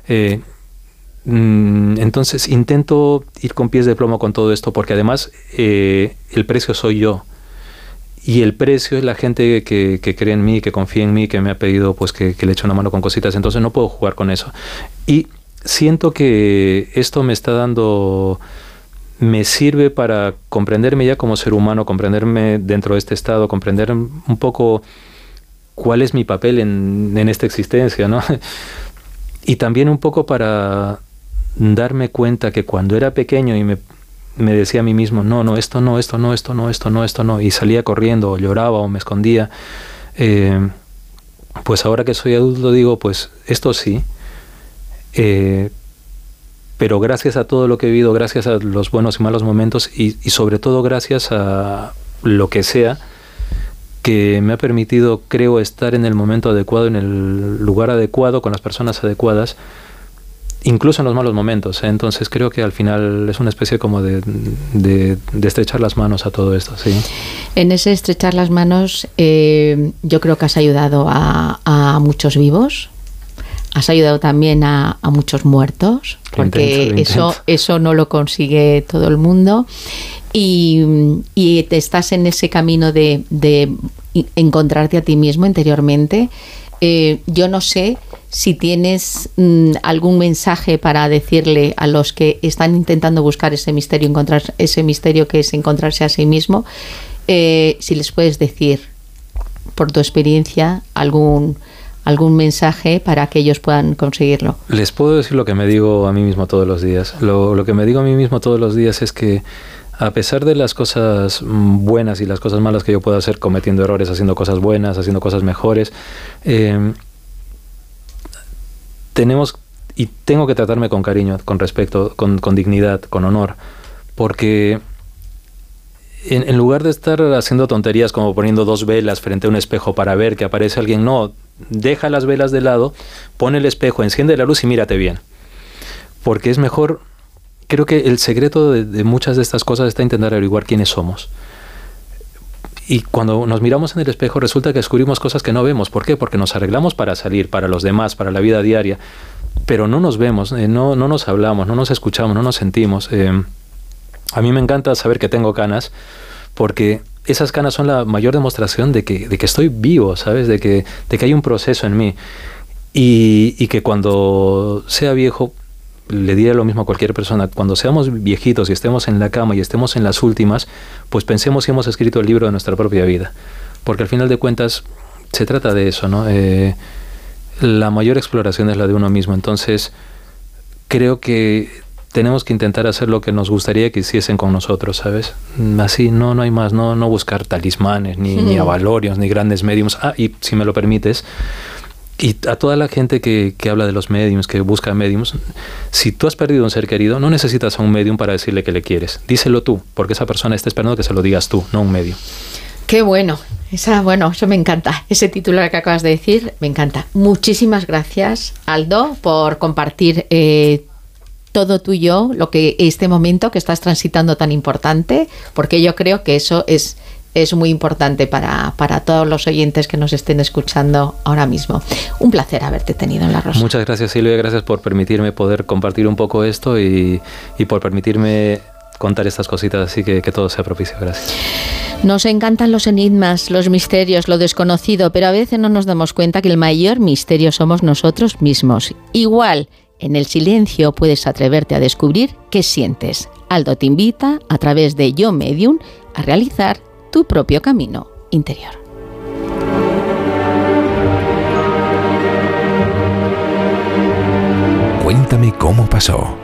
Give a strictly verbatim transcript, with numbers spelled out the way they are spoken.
Eh, entonces intento ir con pies de plomo con todo esto, porque además eh, el precio soy yo. Y el precio es la gente que, que cree en mí, que confía en mí, que me ha pedido pues que, que le eche una mano con cositas. Entonces no puedo jugar con eso. Y siento que esto me está dando... me sirve para comprenderme ya como ser humano, comprenderme dentro de este estado, comprender un poco cuál es mi papel en, en esta existencia, ¿no? Y también un poco para darme cuenta que cuando era pequeño y me, me decía a mí mismo, no, no, esto no, esto no, esto no, esto no, esto no, y salía corriendo, o lloraba, o me escondía, eh, pues ahora que soy adulto digo, pues esto sí, eh, pero gracias a todo lo que he vivido, gracias a los buenos y malos momentos, y, y sobre todo gracias a lo que sea, que me ha permitido, creo, estar en el momento adecuado, en el lugar adecuado, con las personas adecuadas, incluso en los malos momentos, ¿eh? Entonces creo que al final es una especie como de, de, de estrechar las manos a todo esto, ¿sí? En ese estrechar las manos, eh, yo creo que has ayudado a, a muchos vivos. Has ayudado también a, a muchos muertos, porque intento, eso, eso no lo consigue todo el mundo. Y, y te estás en ese camino de, de encontrarte a ti mismo interiormente. Eh, yo no sé si tienes mmm, algún mensaje para decirle a los que están intentando buscar ese misterio, encontrar ese misterio que es encontrarse a sí mismo, eh, si les puedes decir, por tu experiencia, algún... algún mensaje para que ellos puedan conseguirlo. Les puedo decir lo que me digo a mí mismo todos los días. Lo, lo que me digo a mí mismo todos los días es que a pesar de las cosas buenas y las cosas malas que yo pueda hacer, cometiendo errores, haciendo cosas buenas, haciendo cosas mejores, eh, tenemos y tengo que tratarme con cariño, con respeto, con, con dignidad, con honor, porque En, en lugar de estar haciendo tonterías como poniendo dos velas frente a un espejo para ver que aparece alguien, no, deja las velas de lado, pone el espejo, enciende la luz y mírate bien. Porque es mejor, creo que el secreto de, de muchas de estas cosas está intentar averiguar quiénes somos. Y cuando nos miramos en el espejo resulta que descubrimos cosas que no vemos. ¿Por qué? Porque nos arreglamos para salir, para los demás, para la vida diaria, pero no nos vemos, eh, no, no nos hablamos, no nos escuchamos, no nos sentimos. Eh, A mí me encanta saber que tengo canas, porque esas canas son la mayor demostración de que, de que estoy vivo, ¿sabes? De que, de que hay un proceso en mí. Y, y que cuando sea viejo, le diré lo mismo a cualquier persona, cuando seamos viejitos y estemos en la cama y estemos en las últimas, pues pensemos si hemos escrito el libro de nuestra propia vida. Porque al final de cuentas se trata de eso, ¿no? Eh, la mayor exploración es la de uno mismo. Entonces, creo que tenemos que intentar hacer lo que nos gustaría que hiciesen con nosotros, ¿sabes? Así, no, no hay más, no, no buscar talismanes, ni, mm. ni avalorios, ni grandes mediums. Ah, y si me lo permites, y a toda la gente que, que habla de los mediums, que busca mediums, si tú has perdido un ser querido, no necesitas a un medium para decirle que le quieres. Díselo tú, porque esa persona está esperando que se lo digas tú, no un medium. Qué bueno. Esa, bueno, eso me encanta. Ese titular que acabas de decir, me encanta. Muchísimas gracias, Aldo, por compartir eh, todo tuyo, lo que este momento que estás transitando tan importante, porque yo creo que eso es, es muy importante para, para todos los oyentes que nos estén escuchando ahora mismo. Un placer haberte tenido en La Rosa. Muchas gracias, Silvia, gracias por permitirme poder compartir un poco esto y, y por permitirme contar estas cositas, así que que todo sea propicio. Gracias. Nos encantan los enigmas, los misterios, lo desconocido, pero a veces no nos damos cuenta que el mayor misterio somos nosotros mismos. Igual, en el silencio puedes atreverte a descubrir qué sientes. Aldo te invita, a través de Yo Medium, a realizar tu propio camino interior. Cuéntame cómo pasó.